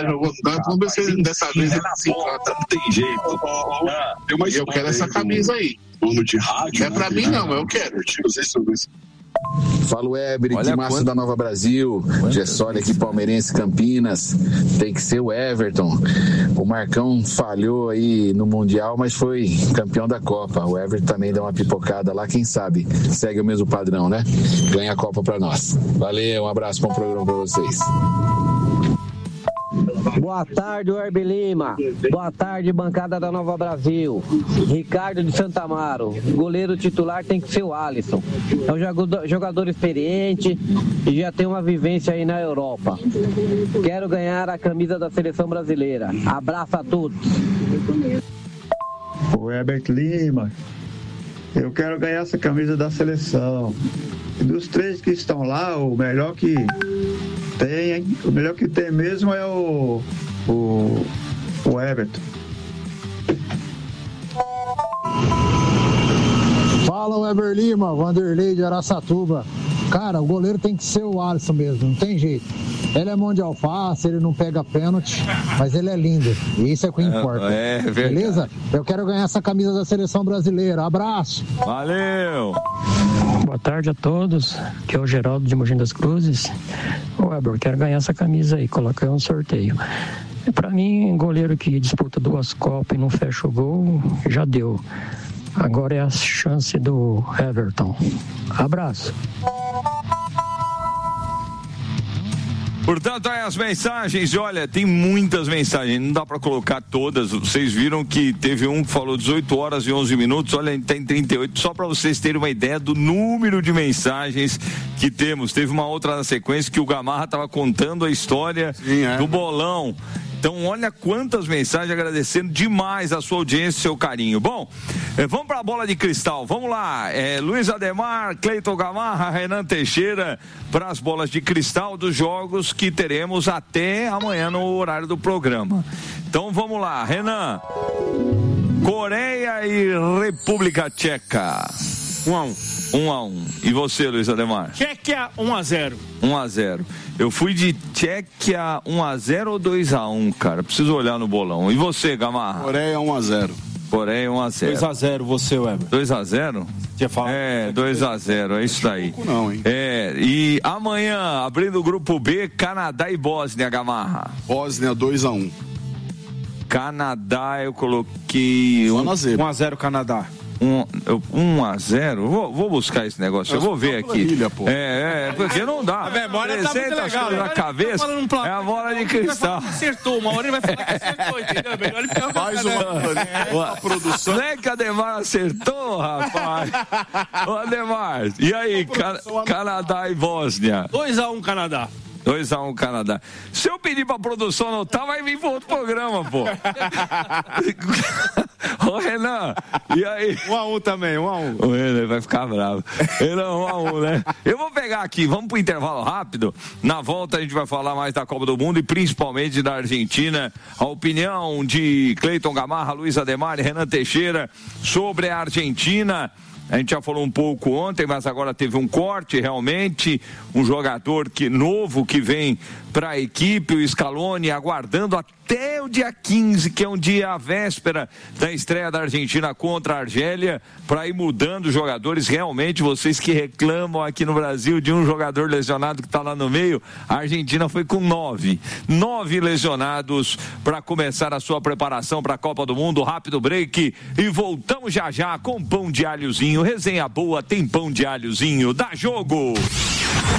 Vamos ver se dessa vez ele se trata. Não tem jeito. Eu quero essa camisa aí. De rádio, não é pra mim não, eu quero. Fala o Weber, que massa da Nova Brasil, Gessoli aqui, palmeirense, Campinas, tem que ser o Everton. O Marcão falhou aí no Mundial, mas foi campeão da Copa. O Everton também deu uma pipocada lá, quem sabe segue o mesmo padrão, né? Ganha a Copa pra nós. Valeu, um abraço, bom programa pra vocês. Boa tarde, Weber Lima. Boa tarde, bancada da Nova Brasil. Ricardo de Santa Amaro. Goleiro titular tem que ser o Alisson. É um jogador experiente e já tem uma vivência aí na Europa. Quero ganhar a camisa da seleção brasileira. Abraço a todos. Weber Lima. Eu quero ganhar essa camisa da seleção. E dos três que estão lá, o melhor que tem mesmo é o Everton. Fala, Weber Lima, Vanderlei de Araçatuba. Cara, o goleiro tem que ser o Alisson mesmo, não tem jeito. Ele é mão de alface, ele não pega pênalti, mas ele é lindo. E isso é o que importa. Beleza? Eu quero ganhar essa camisa da seleção brasileira. Abraço. Valeu. Boa tarde a todos. Aqui é o Geraldo de Mogi das Cruzes. Weber, quero ganhar essa camisa aí. Coloquei um sorteio. Pra mim, goleiro que disputa 2 Copas e não fecha o gol, já deu. Agora é a chance do Everton. Abraço. Portanto, aí as mensagens, olha, tem muitas mensagens, não dá para colocar todas. Vocês viram que teve um que falou 18 horas e 11 minutos, olha, tem 38, só para vocês terem uma ideia do número de mensagens que temos. Teve uma outra na sequência que o Gamarra estava contando a história do bolão. Então, olha quantas mensagens, agradecendo demais a sua audiência e seu carinho. Bom, vamos para a bola de cristal. Vamos lá. Luiz Ademar, Cleiton Gamarra, Renan Teixeira, para as bolas de cristal dos jogos que teremos até amanhã no horário do programa. Então, vamos lá. Renan, Coreia e República Tcheca. 1-1. E você, Luiz Ademar? Tchequia 1-0. 1-0. Eu fui de Tchequia 1-0 ou 2-1, cara. Preciso olhar no bolão. E você, Gamarra? Coreia 1-0. Coreia 1-0. 2-0, você, Weber. 2-0? 2-0, é isso daí. Não, hein? E amanhã, abrindo o grupo B, Canadá e Bósnia, Gamarra. Bósnia 2-1. Canadá, eu coloquei 1-0 Canadá. 1-0, vou buscar esse negócio, eu vou ver aqui. Porque não dá. A memória tá muito legal, na cabeça, é a bola de cristal. Acertou, uma hora ele vai falar que acertou, entendeu? Melhor ele ficar mais uma produção. Não é que a Ademar acertou, rapaz? Ô, Ademar, e aí, Canadá e Bósnia? 2-1 Canadá. 2-1 Canadá. Se eu pedir pra produção anotar, vai vir pro outro programa, pô. Ô, Renan, e aí? 1-1 também, 1-1. O Renan vai ficar bravo. Renan, 1-1, né? Eu vou pegar aqui, vamos pro intervalo rápido. Na volta a gente vai falar mais da Copa do Mundo e principalmente da Argentina. A opinião de Cleiton Gamarra, Luiz Ademar e Renan Teixeira sobre a Argentina. A gente já falou um pouco ontem, mas agora teve um corte realmente, um jogador novo que vem para a equipe, o Scaloni, aguardando até o dia 15, que é um dia à véspera da estreia da Argentina contra a Argélia, para ir mudando os jogadores. Realmente, vocês que reclamam aqui no Brasil de um jogador lesionado que está lá no meio, a Argentina foi com 9 lesionados para começar a sua preparação para a Copa do Mundo. Rápido break e voltamos já com pão de alhozinho. Resenha boa, tem pão de alhozinho. Dá jogo!